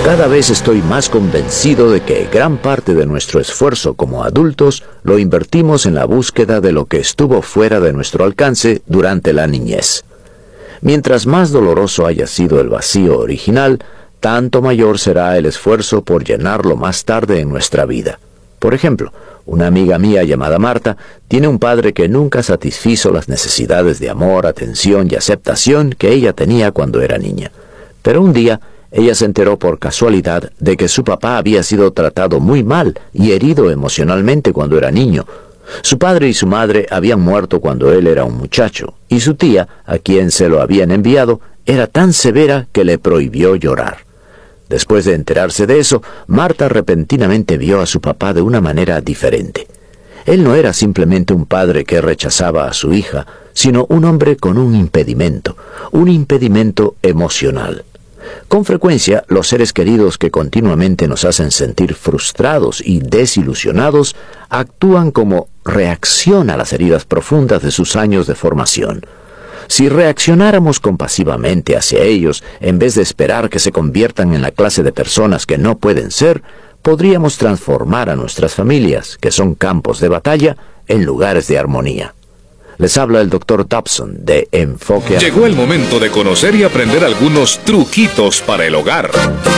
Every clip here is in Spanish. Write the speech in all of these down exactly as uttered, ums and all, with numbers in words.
Cada vez estoy más convencido de que gran parte de nuestro esfuerzo como adultos lo invertimos en la búsqueda de lo que estuvo fuera de nuestro alcance durante la niñez. Mientras más doloroso haya sido el vacío original, tanto mayor será el esfuerzo por llenarlo más tarde en nuestra vida. Por ejemplo, una amiga mía llamada Marta tiene un padre que nunca satisfizo las necesidades de amor, atención y aceptación que ella tenía cuando era niña. Pero un día, ella se enteró por casualidad de que su papá había sido tratado muy mal y herido emocionalmente cuando era niño. Su padre y su madre habían muerto cuando él era un muchacho, y su tía, a quien se lo habían enviado, era tan severa que le prohibió llorar. Después de enterarse de eso, Marta repentinamente vio a su papá de una manera diferente. Él no era simplemente un padre que rechazaba a su hija, sino un hombre con un impedimento, un impedimento emocional. Con frecuencia, los seres queridos que continuamente nos hacen sentir frustrados y desilusionados actúan como reacción a las heridas profundas de sus años de formación. Si reaccionáramos compasivamente hacia ellos, en vez de esperar que se conviertan en la clase de personas que no pueden ser, podríamos transformar a nuestras familias, que son campos de batalla, en lugares de armonía. Les habla el doctor Dobson de Enfoque. Llegó el momento de conocer y aprender algunos truquitos para el hogar.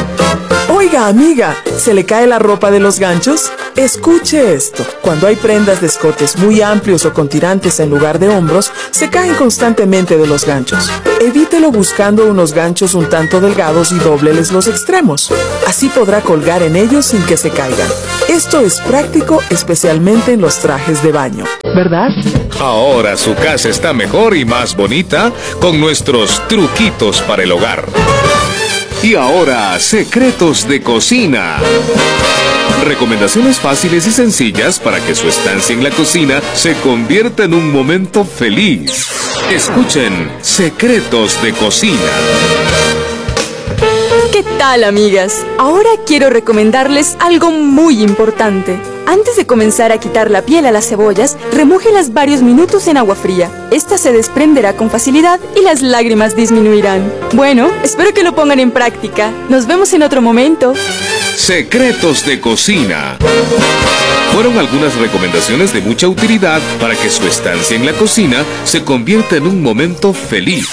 Oiga, amiga, ¿se le cae la ropa de los ganchos? Escuche esto. Cuando hay prendas de escotes muy amplios o con tirantes en lugar de hombros, se caen constantemente de los ganchos. Evítelo buscando unos ganchos un tanto delgados y dóbleles los extremos. Así podrá colgar en ellos sin que se caigan. Esto es práctico, especialmente en los trajes de baño, ¿verdad? Ahora su casa está mejor y más bonita con nuestros truquitos para el hogar. Y ahora, secretos de cocina. Recomendaciones fáciles y sencillas para que su estancia en la cocina se convierta en un momento feliz. Escuchen Secretos de Cocina. ¿Qué tal, amigas? Ahora quiero recomendarles algo muy importante. Antes de comenzar a quitar la piel a las cebollas, remójelas varios minutos en agua fría. Esta se desprenderá con facilidad y las lágrimas disminuirán. Bueno, espero que lo pongan en práctica. Nos vemos en otro momento. Secretos de Cocina. Fueron algunas recomendaciones de mucha utilidad para que su estancia en la cocina se convierta en un momento feliz.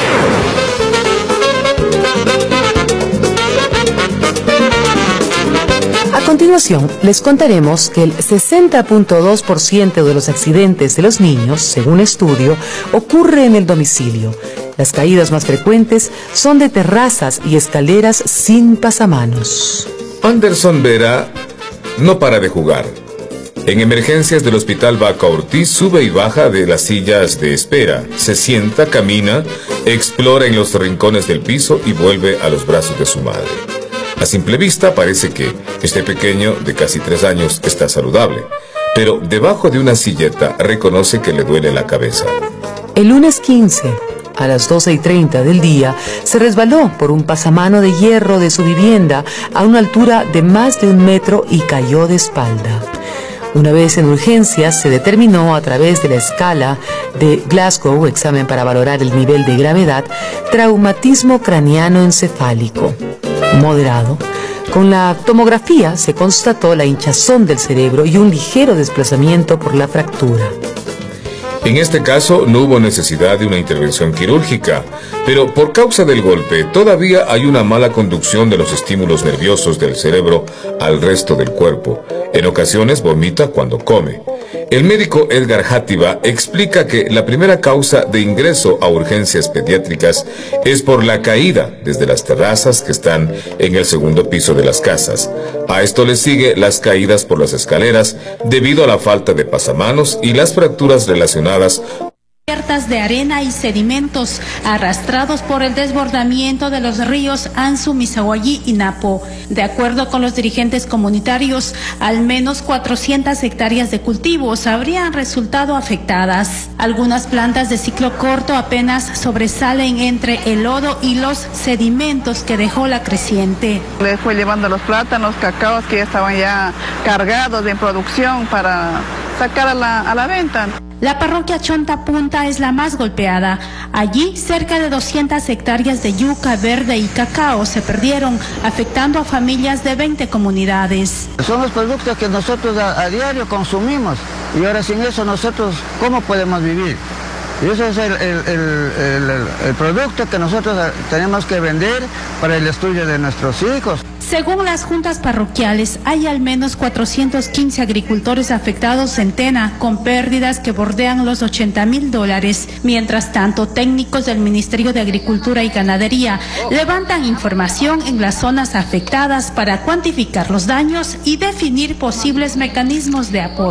A continuación, les contaremos que el sesenta punto dos por ciento de los accidentes de los niños, según estudio, ocurre en el domicilio. Las caídas más frecuentes son de terrazas y escaleras sin pasamanos. Anderson Vera no para de jugar. En emergencias del Hospital Vaca Ortiz sube y baja de las sillas de espera, se sienta, camina, explora en los rincones del piso y vuelve a los brazos de su madre. A simple vista parece que este pequeño de casi tres años está saludable, pero debajo de una silleta reconoce que le duele la cabeza. El lunes quince, a las doce y treinta del día, se resbaló por un pasamano de hierro de su vivienda a una altura de más de un metro y cayó de espalda. Una vez en urgencias, se determinó a través de la escala de Glasgow, examen para valorar el nivel de gravedad, traumatismo craneano encefálico moderado. Con la tomografía se constató la hinchazón del cerebro y un ligero desplazamiento por la fractura. En este caso no hubo necesidad de una intervención quirúrgica, pero por causa del golpe todavía hay una mala conducción de los estímulos nerviosos del cerebro al resto del cuerpo. En ocasiones vomita cuando come. El médico Edgar Játiva explica que la primera causa de ingreso a urgencias pediátricas es por la caída desde las terrazas que están en el segundo piso de las casas. A esto le sigue las caídas por las escaleras debido a la falta de pasamanos y las fracturas relacionadas cubiertas de arena y sedimentos arrastrados por el desbordamiento de los ríos Anzu, Misahuallí y Napo. De acuerdo con los dirigentes comunitarios, al menos cuatrocientas hectáreas de cultivos habrían resultado afectadas. Algunas plantas de ciclo corto apenas sobresalen entre el lodo y los sedimentos que dejó la creciente. Le fue llevando los plátanos, cacaos que ya estaban ya cargados en producción para sacar a la, a la venta. La parroquia Chonta Punta es la más golpeada. Allí, cerca de doscientas hectáreas de yuca verde y cacao se perdieron, afectando a familias de veinte comunidades. Son los productos que nosotros a, a diario consumimos y ahora sin eso nosotros, ¿cómo podemos vivir? Y ese es el, el, el, el, el producto que nosotros tenemos que vender para el estudio de nuestros hijos. Según las juntas parroquiales, hay al menos cuatrocientos quince agricultores afectados en Tena, con pérdidas que bordean los ochenta mil dólares. Mientras tanto, técnicos del Ministerio de Agricultura y Ganadería levantan información en las zonas afectadas para cuantificar los daños y definir posibles mecanismos de apoyo.